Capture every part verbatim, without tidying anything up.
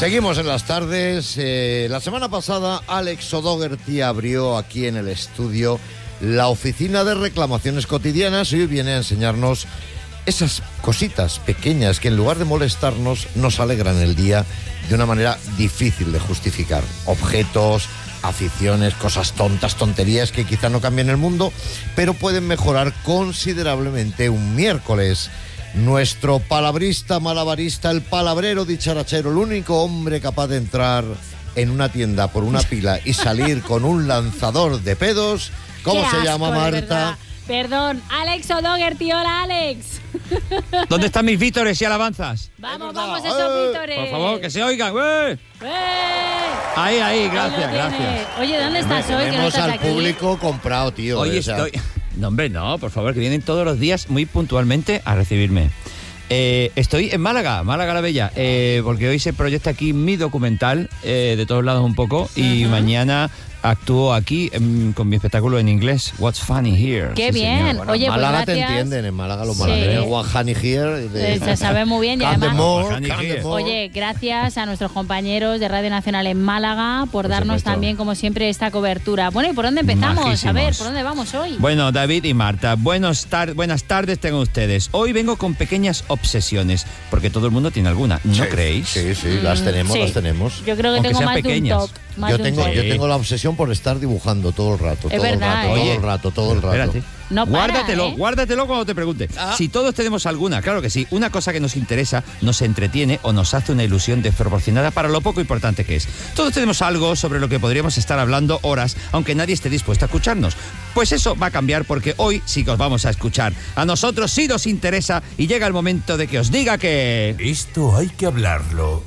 Seguimos en las tardes. Eh, la semana pasada Alex O'Doherty abrió aquí en el estudio la oficina de reclamaciones cotidianas y hoy viene a enseñarnos esas cositas pequeñas que en lugar de molestarnos nos alegran el día de una manera difícil de justificar. Objetos, aficiones, cosas tontas, tonterías que quizá no cambien el mundo, pero pueden mejorar considerablemente un miércoles. Nuestro palabrista, malabarista, el palabrero dicharachero, el único hombre capaz de entrar en una tienda por una pila y salir con un lanzador de pedos. ¿Cómo se llama, Marta? Perdón, Alex O'Doherty. Hola, Alex. ¿Dónde están mis vítores y alabanzas? Vamos, vamos, esos vítores. Por favor, que se oigan. ¡Eh! ¡Eh! Ahí, ahí, gracias, Ahí gracias. Oye, ¿dónde estás hoy? Que no Tenemos estás al aquí. público comprado, tío. Hoy o sea. estoy... No, hombre, no, por favor, que vienen todos los días muy puntualmente a recibirme. Eh, estoy en Málaga, Málaga la Bella, eh, porque hoy se proyecta aquí mi documental, eh, de todos lados un poco, y uh-huh. mañana actúo aquí en, con mi espectáculo en inglés, What's Funny Here. ¡Qué sí, bien! Bueno, Oye, en Málaga pues te entienden, en Málaga los sí. malagueños, What's Funny Here. De... Se sabe muy bien y además... More, Oye, gracias a nuestros compañeros de Radio Nacional en Málaga por, por darnos supuesto. también, como siempre, esta cobertura. Bueno, ¿y por dónde empezamos? Majísimos. A ver, ¿por dónde vamos hoy? Bueno, David y Marta, buenos tar- buenas tardes tengan ustedes. Hoy vengo con pequeñas obsesiones, porque todo el mundo tiene alguna, ¿no sí, creéis? Sí, sí, mm, las tenemos, sí. las tenemos. Yo creo que Aunque tengo más pequeñas. de un top. Más Yo de un tengo, top. yo tengo la obsesión por estar dibujando todo el rato, es todo verdad, el rato, ¿eh? todo el rato, todo el rato. Espérate. No para, guárdatelo, ¿eh? guárdatelo cuando te pregunte. Ah. Si todos tenemos alguna, claro que sí. Una cosa que nos interesa, nos entretiene o nos hace una ilusión desproporcionada para lo poco importante que es. Todos tenemos algo sobre lo que podríamos estar hablando horas, aunque nadie esté dispuesto a escucharnos. Pues eso va a cambiar porque hoy sí que os vamos a escuchar. A nosotros sí nos interesa y llega el momento de que os diga que... Esto hay que hablarlo.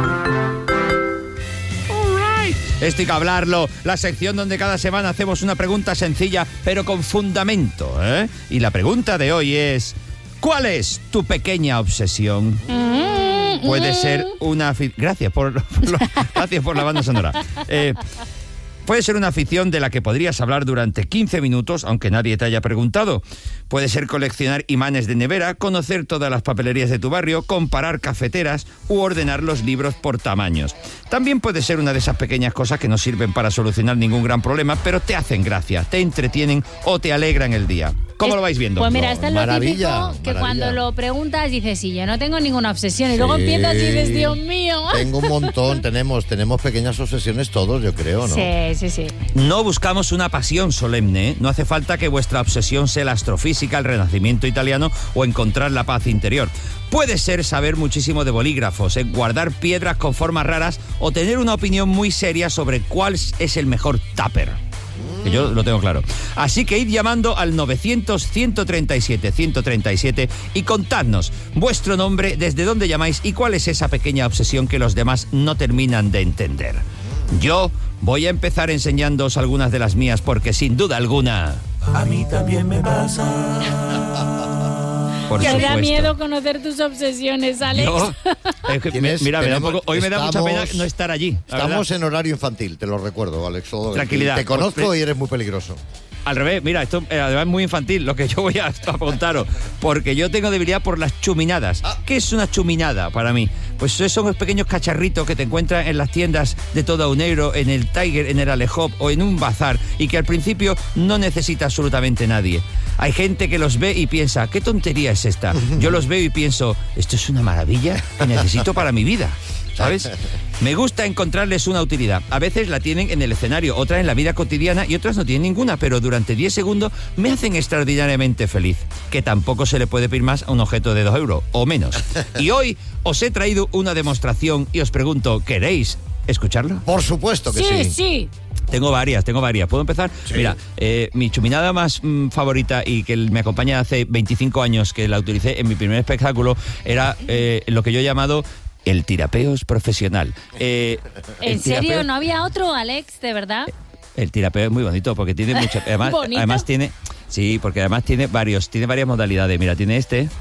Esto hay que hablarlo, la sección donde cada semana hacemos una pregunta sencilla, pero con fundamento, ¿eh? Y la pregunta de hoy es, ¿cuál es tu pequeña obsesión? Mm, Puede mm. ser una... Afi- gracias, por, por lo, gracias por la banda sonora. Eh, Puede ser una afición de la que podrías hablar durante quince minutos, aunque nadie te haya preguntado. Puede ser coleccionar imanes de nevera, conocer todas las papelerías de tu barrio, comparar cafeteras u ordenar los libros por tamaños. También puede ser una de esas pequeñas cosas que no sirven para solucionar ningún gran problema, pero te hacen gracia, te entretienen o te alegran el día. ¿Cómo es, lo vais viendo? Pues mira, esto es lo maravilla, típico que maravilla. Cuando lo preguntas dices, sí, yo no tengo ninguna obsesión. Y sí. luego empiezas y dices, Dios mío. Tengo un montón, tenemos, tenemos pequeñas obsesiones todos, yo creo, ¿no? Sí, sí, sí. No buscamos una pasión solemne, ¿eh? No hace falta que vuestra obsesión sea la astrofísica, el renacimiento italiano o encontrar la paz interior. Puede ser saber muchísimo de bolígrafos, ¿eh? Guardar piedras con formas raras o tener una opinión muy seria sobre cuál es el mejor tupper. Que yo lo tengo claro. Así que id llamando al novecientos, ciento treinta y siete, ciento treinta y siete y contadnos vuestro nombre, desde dónde llamáis y cuál es esa pequeña obsesión que los demás no terminan de entender. Yo voy a empezar enseñándoos algunas de las mías porque sin duda alguna... A mí también me pasa... Por que supuesto. da miedo conocer tus obsesiones, Alex. Yo, es que, Tienes, mira, me da un tenemos, poco, hoy me da estamos, mucha pena no estar allí. Estamos verdad. en horario infantil, te lo recuerdo, Alex O'Doherty. Tranquilidad. Te conozco Pues, y eres muy peligroso. Al revés, mira, esto eh, además es muy infantil lo que yo voy a, a contaros, porque yo tengo debilidad por las chuminadas. Ah. ¿Qué es una chuminada para mí? Pues son los pequeños cacharritos que te encuentras en las tiendas de todo un euro, en el Tiger, en el Alehop o en un bazar y que al principio no necesita absolutamente nadie. Hay gente que los ve y piensa, ¿qué tontería es esta? Yo los veo y pienso, esto es una maravilla que necesito para mi vida. ¿Sabes? Me gusta encontrarles una utilidad. A veces la tienen en el escenario, otras en la vida cotidiana y otras no tienen ninguna, pero durante diez segundos me hacen extraordinariamente feliz. Que tampoco se le puede pedir más a un objeto de dos euros, o menos. Y hoy os he traído una demostración y os pregunto, ¿queréis escucharlo? Por supuesto que sí. sí. Sí, sí. Tengo varias, tengo varias. ¿Puedo empezar? Sí. Mira, eh, mi chuminada más mmm, favorita y que me acompaña hace veinticinco años, que la utilicé en mi primer espectáculo, era eh, lo que yo he llamado... el tirapeos profesional. Eh, ¿En serio? Tirapeo... ¿No había otro, Alex? ¿De verdad? El tirapeo es muy bonito porque tiene mucho... Además, además tiene... Sí, porque además tiene varios, tiene varias modalidades. Mira, tiene este...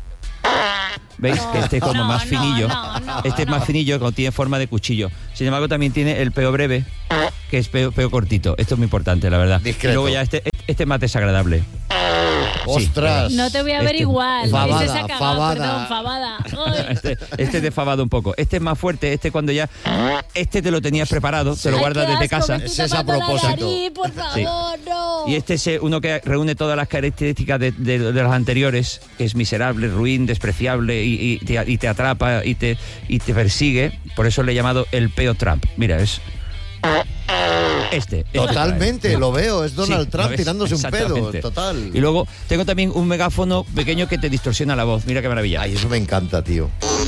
¿Veis? No, que este es como no, más finillo. No, no, no, este es no. más finillo, como tiene forma de cuchillo. Sin embargo, también tiene el peo breve, que es peo, peo cortito. Esto es muy importante, la verdad. Discreto. Y luego ya este... este este es más desagradable. ¡Ostras! Sí, no te voy a ver este, igual. Fabada, Ese se ha cagado, fabada. Perdón, fabada. Este, este es desfabado un poco. Este es más fuerte. Este cuando ya... Este te lo tenías preparado, te lo Ay, guardas qué desde asco, casa. me estoy Ese es a tapando la propósito. nariz, por favor, no. Y este es eh, uno que reúne todas las características de, de, de los anteriores, que es miserable, ruin, despreciable, y, y, te, y te atrapa y te, y te persigue. Por eso le he llamado el peo Trump. Mira, es... Este, este. Totalmente, lo veo, es Donald Sí, Trump lo ves, tirándose un pedo, exactamente. total. Y luego tengo también un megáfono pequeño que te distorsiona la voz. Mira qué maravilla. Ay, eso me encanta, tío.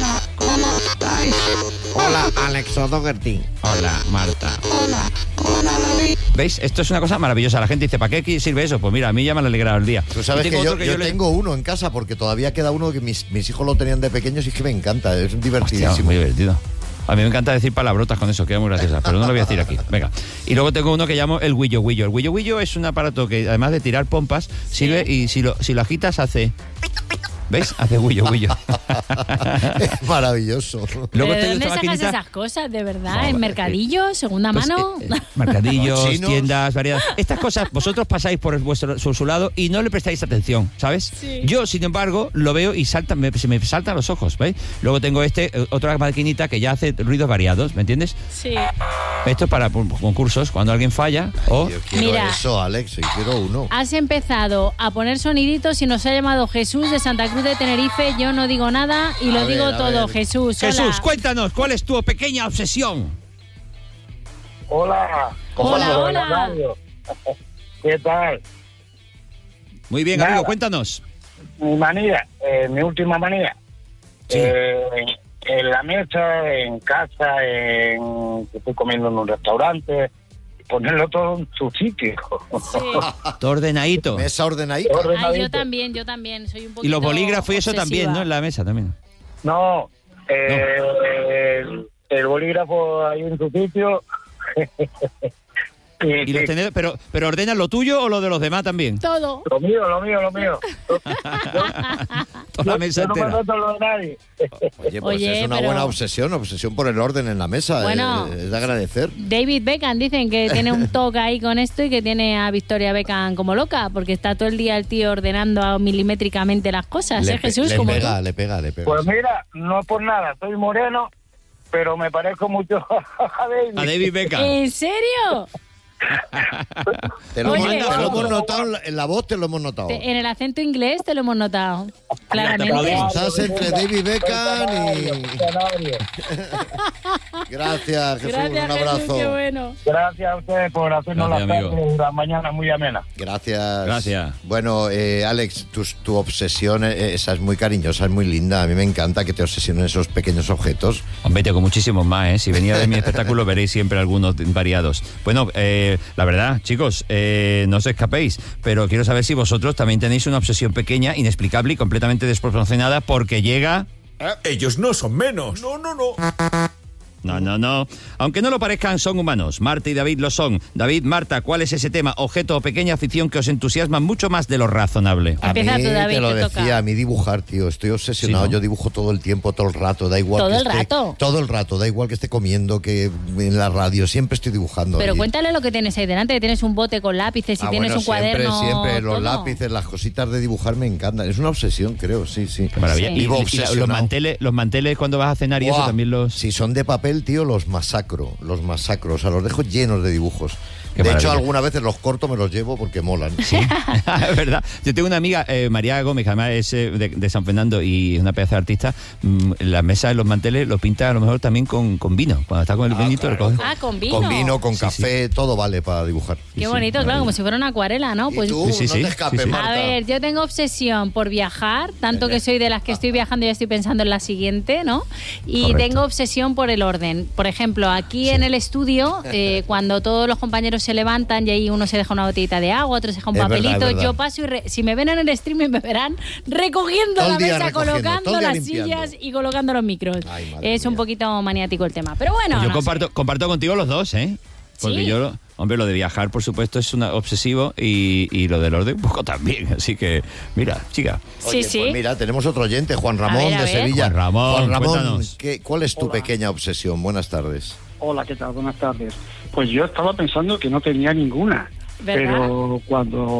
Hola, Alex O'Doherty. Hola, Marta. ¿Veis? Esto es una cosa maravillosa. La gente dice, ¿para qué sirve eso? Pues mira, a mí ya me ha alegrado el día. Tú sabes Y que tengo yo, otro que yo le- tengo uno en casa porque todavía queda uno que mis, mis hijos lo tenían de pequeños y es que me encanta, es Hostia, divertidísimo. muy divertido. A mí me encanta decir palabrotas con eso, queda muy graciosa, pero no lo voy a decir aquí. Venga. Y luego tengo uno que llamo el Willo Willo. El Willo Willo es un aparato que, además de tirar pompas, sirve y si lo, si lo agitas hace... ¿Veis? Hace Willo Willo. Es maravilloso. Luego ¿Pero de tengo dónde esta sacas maquinita... esas cosas, de verdad? No, ¿En eh, mercadillo? ¿Segunda Pues, mano? eh, eh, mercadillos, Chinos. tiendas, variedades. Estas cosas, vosotros pasáis por vuestro, su, su lado y no le prestáis atención, ¿sabes? Sí. Yo, sin embargo, lo veo y salta, me, se me saltan los ojos, ¿veis? Luego tengo este, eh, otra maquinita que ya hace ruidos variados, ¿me entiendes? Sí. Esto es para pues, concursos, cuando alguien falla o... Yo quiero Mira. eso, Alex, yo quiero uno. Has empezado a poner soniditos y nos ha llamado Jesús de Santa Cruz de Tenerife. Yo no digo nada y lo A ver, digo a todo. ver. Jesús, hola. Jesús, cuéntanos, ¿cuál es tu pequeña obsesión? Hola. Hola, ¿Cómo hola. estás, radio? ¿Qué tal? Muy bien, Nada. amigo, cuéntanos. Mi manía, eh, mi última manía. Sí. Eh, en, en la mesa, en casa, en que estoy comiendo en un restaurante, ponerlo todo en su sitio. Sí. Todo ordenadito. Mesa ordenadita. Ay, yo Ordenadito. también, yo también. Soy un poquito Y los bolígrafos y eso obsesiva. también, ¿no? En la mesa también. No, eh, El, el bolígrafo ahí en su sitio. y, Y los sí, tenedores, pero, pero ¿ordenas lo tuyo o lo de los demás también? Todo. lo mío, lo mío, lo mío. Toda la mesa Yo no me entera. meto en lo de nadie. Oye, pues Oye, es una pero- buena obsesión, obsesión por el orden en la mesa. Bueno. eh, es de agradecer. David Beckham dicen que tiene un toque ahí con esto y que tiene a Victoria Beckham como loca, porque está todo el día el tío ordenando milimétricamente las cosas, ¿eh, pe- Jesús? le Como pega, tú. le pega, le pega. Pues mira, no es por nada, soy moreno, pero me parezco mucho a David. A David Beckham. ¿En serio? Te lo, Oye. hemos, te lo hemos notado en la- en la voz, te lo hemos notado. Te- en el acento inglés te lo hemos notado, claramente. Estás entre David Beckham y... Gracias, Jesús, Gracias, un abrazo. Jesús, qué bueno. Gracias a ustedes por hacernos Gracias, las amigo. tardes y las mañanas muy amenas. Gracias. Gracias. Bueno, eh, Alex, tu, tu obsesión, eh, esa es muy cariñosa, es muy linda. A mí me encanta que te obsesionen esos pequeños objetos. Hombre, tengo muchísimos más, ¿eh? Si venía de mi espectáculo veréis siempre algunos variados. Bueno, eh, la verdad, chicos, eh, no os escapéis, pero quiero saber si vosotros también tenéis una obsesión pequeña, inexplicable y completamente desproporcionada porque llega... Ellos no son menos. No, no, no. No, no, no. Aunque no lo parezcan, son humanos. Marta y David lo son. David, Marta, ¿cuál es ese tema, objeto o pequeña afición que os entusiasma mucho más de lo razonable? A Empieza mí, tú, David, te lo te decía, toca. a mí dibujar, tío. Estoy obsesionado. Sí, ¿no? Yo dibujo todo el tiempo, todo el rato. Da igual ¿Todo que el esté- rato? Todo el rato. Da igual que esté comiendo, que en la radio. Siempre estoy dibujando. Pero Y- cuéntale lo que tienes ahí delante, que tienes un bote con lápices, si Ah, tienes bueno, un cuaderno. Siempre, siempre. Los todo. lápices, las cositas de dibujar me encantan. Es una obsesión, creo. Sí, sí. Qué maravilla. Sí. Y, Vivo y- y la- los obsesionado. manteles, los manteles cuando vas a cenar y eso Buah, también los... Si son de papel, tío, los masacro, los masacro, o sea, los dejo llenos de dibujos. Qué de maravilla. hecho, algunas veces los corto, me los llevo porque molan. Sí, es verdad. Yo tengo una amiga, eh, María Gómez, que además es eh, de, de San Fernando y es una pedazo de artista. Mm, las mesas de los manteles lo pinta a lo mejor también con, con vino. Cuando está con el vinito, lo coge. Ah, con vino. Con vino, con Sí, café, todo vale para dibujar. Qué Sí, bonito, sí, claro, como maravilla. si fuera una acuarela, ¿no? Y Pues tú, Sí, sí, no sí, te escapes, sí, sí. Marta. a ver, yo tengo obsesión por viajar, tanto que soy de las que estoy viajando y ya estoy pensando en la siguiente, ¿no? Y Correcto. tengo obsesión por el orden. Por ejemplo, aquí en el estudio, eh, cuando todos los compañeros se levantan y ahí uno se deja una botellita de agua, otro se deja un Es verdad, papelito, es verdad. yo paso y re- si me ven en el streaming me verán recogiendo Todo el la día mesa, recogiendo, colocando todo el día las limpiando. sillas y colocando los micros. Ay, madre es un mía. poquito maniático el tema. Pero bueno, Pues yo no comparto, sé. comparto contigo los dos, ¿eh? Porque Sí. yo, hombre, lo de viajar, por supuesto, es una obsesivo y, y lo del orden un poco también. Así que, mira, chica. Oye, Sí, sí. pues mira, tenemos otro oyente, Juan Ramón A ver, a de ver. Sevilla. Juan Ramón, Juan Ramón, cuéntanos. ¿qué- ¿cuál es tu Hola. pequeña obsesión? Buenas tardes. Hola, ¿qué tal? Buenas tardes. Pues yo estaba pensando que no tenía ninguna, ¿Verdad? pero cuando